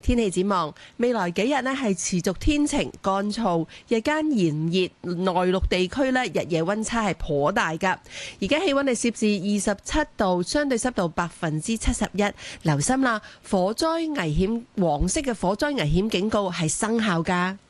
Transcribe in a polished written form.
天氣展望，未來幾日呢係持續天晴乾燥，日間炎熱，內陸地區呢日夜溫差係頗大㗎。而家氣溫係攝氏27度，相對濕度71%，留心啦，黃色嘅火災危險警告係生效㗎。